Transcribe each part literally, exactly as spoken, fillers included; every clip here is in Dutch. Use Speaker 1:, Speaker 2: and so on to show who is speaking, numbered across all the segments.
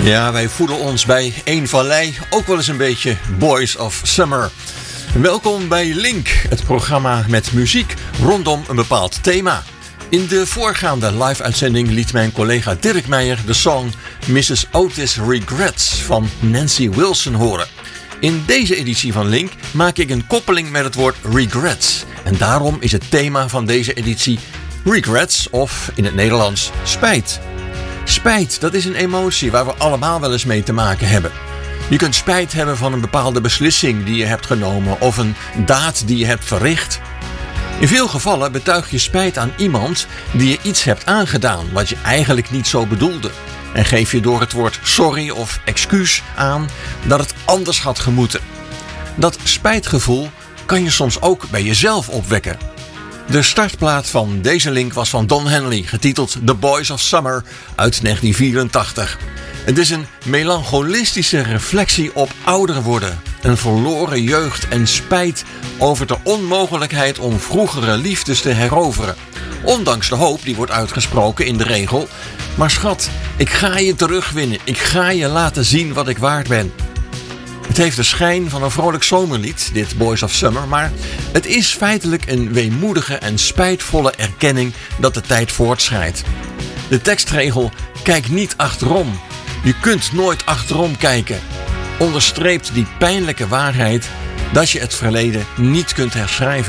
Speaker 1: Ja, wij voelen ons bij Een Vallei ook wel eens een beetje Boys of Summer. Welkom bij Link, het programma met muziek rondom een bepaald thema. In de voorgaande live-uitzending liet mijn collega Dirk Meijer de song missus Otis Regrets van Nancy Wilson horen. In deze editie van Link maak ik een koppeling met het woord regrets. En daarom is het thema van deze editie regrets of in het Nederlands spijt. Spijt, dat is een emotie waar we allemaal wel eens mee te maken hebben. Je kunt spijt hebben van een bepaalde beslissing die je hebt genomen of een daad die je hebt verricht. In veel gevallen betuig je spijt aan iemand die je iets hebt aangedaan wat je eigenlijk niet zo bedoelde. En geef je door het woord sorry of excuus aan dat het anders had gemoeten. Dat spijtgevoel kan je soms ook bij jezelf opwekken. De startplaat van deze link was van Don Henley, getiteld The Boys of Summer uit negentien vierentachtig. Het is een melancholistische reflectie op ouder worden, een verloren jeugd en spijt over de onmogelijkheid om vroegere liefdes te heroveren. Ondanks de hoop die wordt uitgesproken in de regel, maar schat, ik ga je terugwinnen, ik ga je laten zien wat ik waard ben. Het heeft de schijn van een vrolijk zomerlied, dit Boys of Summer, maar het is feitelijk een weemoedige en spijtvolle erkenning dat de tijd voortschrijdt. De tekstregel "kijk niet achterom", je kunt nooit achterom kijken, onderstreept die pijnlijke waarheid dat je het verleden niet kunt herschrijven.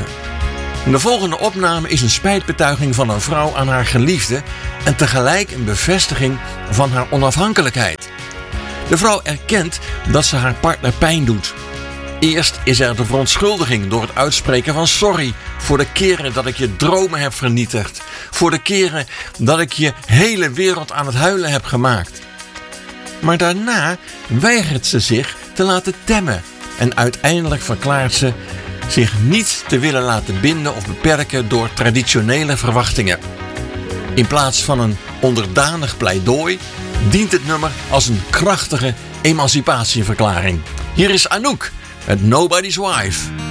Speaker 1: De volgende opname is een spijtbetuiging van een vrouw aan haar geliefde en tegelijk een bevestiging van haar onafhankelijkheid. De vrouw erkent dat ze haar partner pijn doet. Eerst is er de verontschuldiging door het uitspreken van sorry voor de keren dat ik je dromen heb vernietigd. Voor de keren dat ik je hele wereld aan het huilen heb gemaakt. Maar daarna weigert ze zich te laten temmen. En uiteindelijk verklaart ze zich niet te willen laten binden of beperken door traditionele verwachtingen. In plaats van een onderdanig pleidooi dient het nummer als een krachtige emancipatieverklaring. Hier is Anouk met Nobody's Wife.